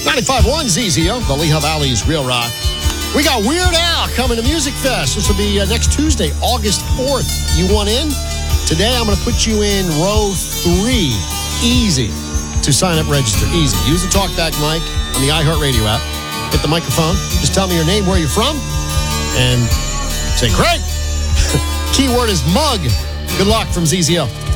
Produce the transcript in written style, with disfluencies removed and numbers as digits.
95.1 ZZO, the Lehigh Valley's Real Rock. We got Weird Al coming to Music Fest. This will be next Tuesday, August 4th. You want in? Today, I'm going to put you in row 3. Easy to sign up, register. Easy. Use the TalkBack mic on the iHeartRadio app. Hit the microphone. Just tell me your name, where you're from, and say, great. Keyword is mug. Good luck from ZZO.